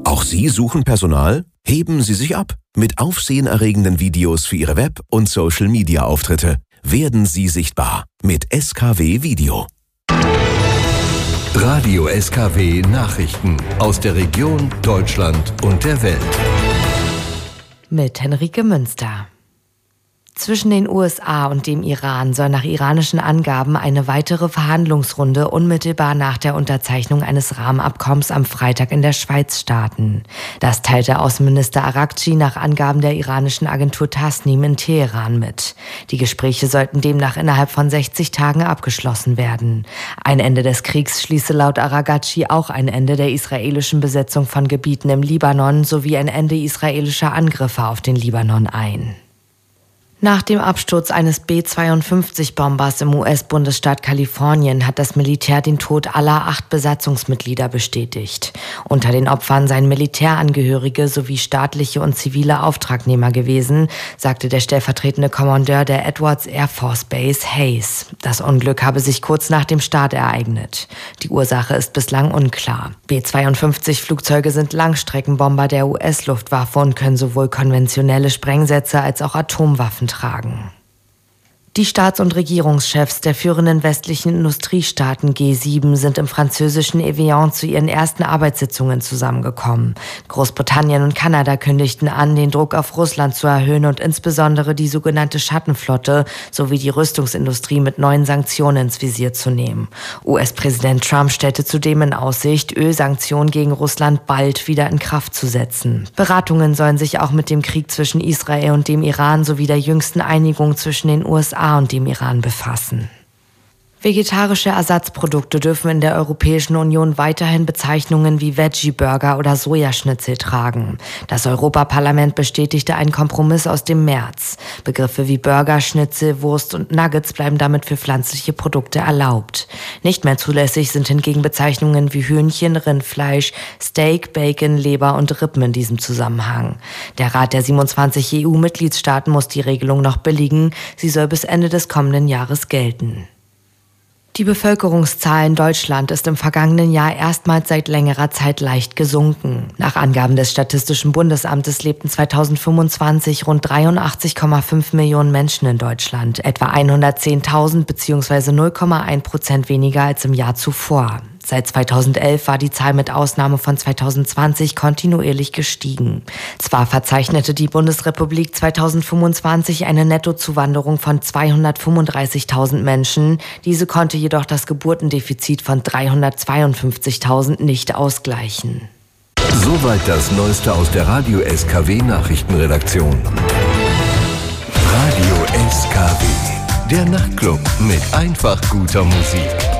Auch Sie suchen Personal? Heben Sie sich ab mit aufsehenerregenden Videos für Ihre Web- und Social-Media-Auftritte. Werden Sie sichtbar mit SKW Video. Radio SKW Nachrichten aus der Region, Deutschland und der Welt. Mit Henrike Münster. Zwischen den USA und dem Iran soll nach iranischen Angaben eine weitere Verhandlungsrunde unmittelbar nach der Unterzeichnung eines Rahmenabkommens am Freitag in der Schweiz starten. Das teilte Außenminister Araghchi nach Angaben der iranischen Agentur Tasnim in Teheran mit. Die Gespräche sollten demnach innerhalb von 60 Tagen abgeschlossen werden. Ein Ende des Kriegs schließe laut Araghchi auch ein Ende der israelischen Besetzung von Gebieten im Libanon sowie ein Ende israelischer Angriffe auf den Libanon ein. Nach dem Absturz eines B-52-Bombers im US-Bundesstaat Kalifornien hat das Militär den Tod aller 8 Besatzungsmitglieder bestätigt. Unter den Opfern seien Militärangehörige sowie staatliche und zivile Auftragnehmer gewesen, sagte der stellvertretende Kommandeur der Edwards Air Force Base, Hayes. Das Unglück habe sich kurz nach dem Start ereignet. Die Ursache ist bislang unklar. B-52-Flugzeuge sind Langstreckenbomber der US-Luftwaffe und können sowohl konventionelle Sprengsätze als auch Atomwaffen tragen. Die Staats- und Regierungschefs der führenden westlichen Industriestaaten G7 sind im französischen Evian zu ihren ersten Arbeitssitzungen zusammengekommen. Großbritannien und Kanada kündigten an, den Druck auf Russland zu erhöhen und insbesondere die sogenannte Schattenflotte sowie die Rüstungsindustrie mit neuen Sanktionen ins Visier zu nehmen. US-Präsident Trump stellte zudem in Aussicht, Ölsanktionen gegen Russland bald wieder in Kraft zu setzen. Beratungen sollen sich auch mit dem Krieg zwischen Israel und dem Iran sowie der jüngsten Einigung zwischen den USA und dem Iran befassen. Vegetarische Ersatzprodukte dürfen in der Europäischen Union weiterhin Bezeichnungen wie Veggie-Burger oder Sojaschnitzel tragen. Das Europaparlament bestätigte einen Kompromiss aus dem März. Begriffe wie Burger, Schnitzel, Wurst und Nuggets bleiben damit für pflanzliche Produkte erlaubt. Nicht mehr zulässig sind hingegen Bezeichnungen wie Hühnchen, Rindfleisch, Steak, Bacon, Leber und Rippen in diesem Zusammenhang. Der Rat der 27 EU-Mitgliedstaaten muss die Regelung noch billigen. Sie soll bis Ende des kommenden Jahres gelten. Die Bevölkerungszahl in Deutschland ist im vergangenen Jahr erstmals seit längerer Zeit leicht gesunken. Nach Angaben des Statistischen Bundesamtes lebten 2025 rund 83,5 Millionen Menschen in Deutschland, etwa 110.000 bzw. 0,1% weniger als im Jahr zuvor. Seit 2011 war die Zahl mit Ausnahme von 2020 kontinuierlich gestiegen. Zwar verzeichnete die Bundesrepublik 2025 eine Nettozuwanderung von 235.000 Menschen, diese konnte jedoch das Geburtendefizit von 352.000 nicht ausgleichen. Soweit das Neueste aus der Radio SKW Nachrichtenredaktion. Radio SKW, der Nachtclub mit einfach guter Musik.